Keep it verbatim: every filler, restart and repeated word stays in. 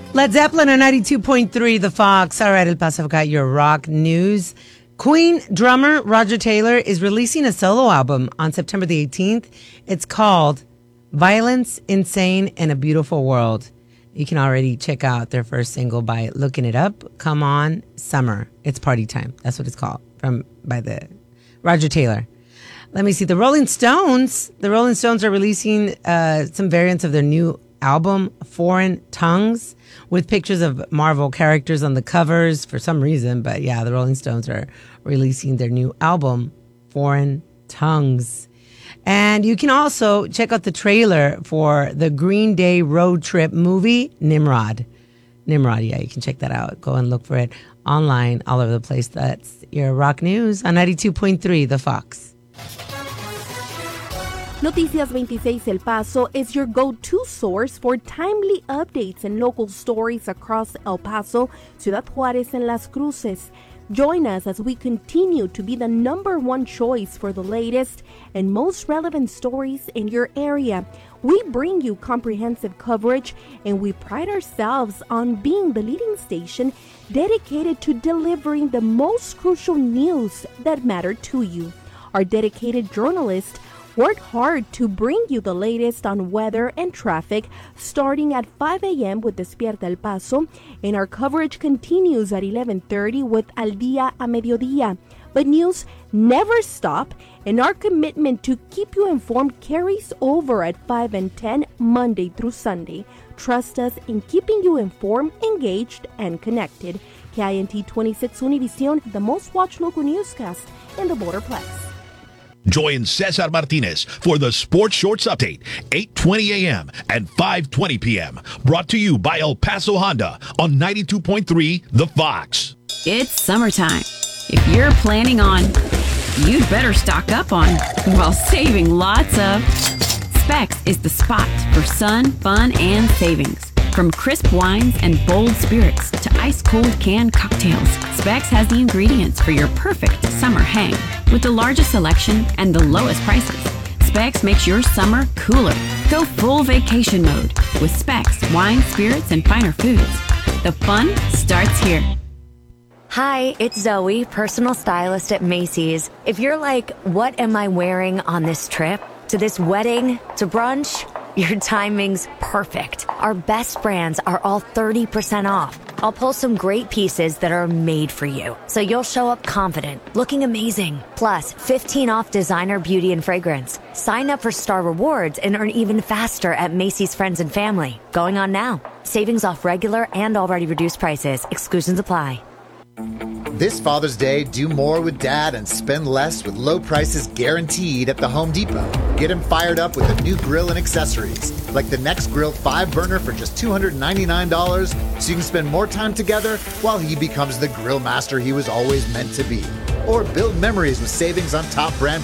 Led Zeppelin on ninety-two point three, The Fox. All right, El Paso, I've got your rock news. Queen drummer Roger Taylor is releasing a solo album on September the eighteenth. It's called Violence, Insane, and a Beautiful World. You can already check out their first single by looking it up. Come On, Summer. It's Party Time. That's what it's called from by the Roger Taylor. Let me see. The Rolling Stones. The Rolling Stones are releasing uh, some variants of their new album, Foreign Tongues, with pictures of Marvel characters on the covers for some reason. But yeah, the Rolling Stones are releasing their new album, Foreign Tongues. And you can also check out the trailer for the Green Day road trip movie, Nimrod. Nimrod, yeah, you can check that out. Go and look for it online all over the place. That's your rock news on ninety-two point three, The Fox. Noticias twenty-seis El Paso is your go-to source for timely updates and local stories across El Paso, Ciudad Juárez, and Las Cruces. Join us as we continue to be the number one choice for the latest and most relevant stories in your area. We bring you comprehensive coverage, and we pride ourselves on being the leading station dedicated to delivering the most crucial news that matter to you. Our dedicated journalists work hard to bring you the latest on weather and traffic, starting at five a.m. with Despierta El Paso, and our coverage continues at eleven thirty with Al Día a Mediodía. But news never stop, and our commitment to keep you informed carries over at five and ten, Monday through Sunday. Trust us in keeping you informed, engaged, and connected. K I N T twenty-six Univision, the most watched local newscast in the Borderplex. Join Cesar Martinez for the Sports Shorts Update, eight twenty a.m. and five twenty p.m. Brought to you by El Paso Honda on ninety-two point three The Fox. It's summertime. If you're planning on, you'd better stock up on, while saving lots of. Specs is the spot for sun, fun, and savings. From crisp wines and bold spirits to ice-cold canned cocktails, Specs has the ingredients for your perfect summer hang. With the largest selection and the lowest prices, Specs makes your summer cooler. Go full vacation mode with Specs wine, spirits, and finer foods. The fun starts here. Hi, it's Zoe, personal stylist at Macy's. If you're like, what am I wearing on this trip? To this wedding? To brunch? Your timing's perfect. Our best brands are all thirty percent off. I'll pull some great pieces that are made for you, so you'll show up confident, looking amazing. Plus, fifteen off designer, beauty, and fragrance. Sign up for Star Rewards and earn even faster at Macy's Friends and Family. Going on now. Savings off regular and already reduced prices. Exclusions apply. This Father's Day, do more with Dad and spend less with low prices guaranteed at the Home Depot. Get him fired up with a new grill and accessories, like the NextGrill five burner for just two hundred ninety-nine dollars, so you can spend more time together while he becomes the grill master he was always meant to be. Or build memories with savings on top brand